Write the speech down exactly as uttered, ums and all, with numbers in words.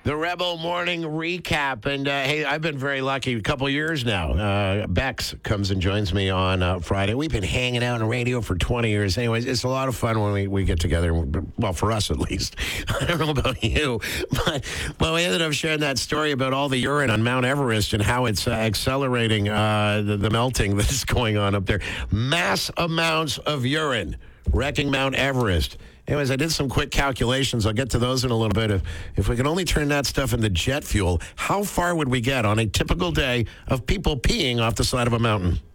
The Rebel Morning Recap. And, uh, hey, I've been very lucky. A couple years now. Uh, Bex comes and joins me on uh, Friday. We've been hanging out on radio for twenty years. Anyways, it's a lot of fun when we, we get together. Well, for us at least. I don't know about you. But, well, we ended up sharing that story about all the urine on Mount Everest and how it's uh, accelerating uh, the, the melting that's going on up there. Mass amounts of urine wrecking Mount Everest. Anyways, I did some quick calculations. I'll get to those in a little bit. If, if we can only turn that stuff into jet fuel, how far would we get on a typical day of people peeing off the side of a mountain?